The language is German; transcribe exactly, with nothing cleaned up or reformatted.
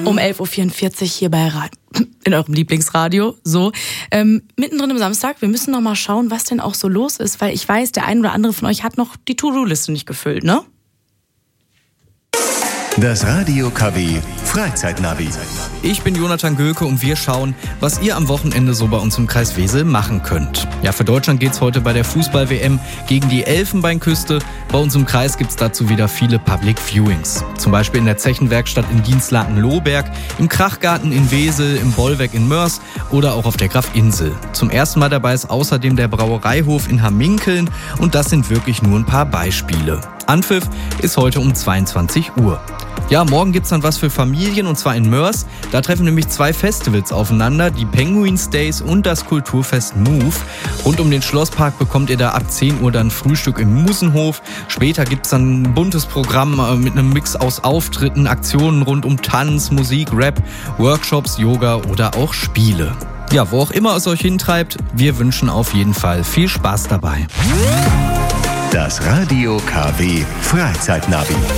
Um elf Uhr vierundvierzig hier bei Ra- in eurem Lieblingsradio. So, ähm, mittendrin im Samstag. Wir müssen noch mal schauen, was denn auch so los ist, weil ich weiß, der ein oder andere von euch hat noch die To-Do-Liste nicht gefüllt, ne? Das Radio K W Freizeitnavi. Ich bin Jonathan Göke und wir schauen, was ihr am Wochenende so bei uns im Kreis Wesel machen könnt. Ja, für Deutschland geht's heute bei der Fußball-W M gegen die Elfenbeinküste. Bei uns im Kreis gibt's dazu wieder viele Public Viewings. Zum Beispiel in der Zechenwerkstatt in Dienstlaken-Lohberg, im Krachgarten in Wesel, im Bollwerk in Mörs oder auch auf der Grafinsel. Zum ersten Mal dabei ist außerdem der Brauereihof in Hamminkeln und das sind wirklich nur ein paar Beispiele. Anpfiff ist heute um zweiundzwanzig Uhr. Ja, morgen gibt's dann was für Familien und zwar in Mörs. Da treffen nämlich zwei Festivals aufeinander, die Penguins Days und das Kulturfest Move. Rund um den Schlosspark bekommt ihr da ab zehn Uhr dann Frühstück im Musenhof. Später gibt's dann ein buntes Programm mit einem Mix aus Auftritten, Aktionen rund um Tanz, Musik, Rap, Workshops, Yoga oder auch Spiele. Ja, wo auch immer es euch hintreibt, wir wünschen auf jeden Fall viel Spaß dabei. Das Radio K W Freizeitnavi.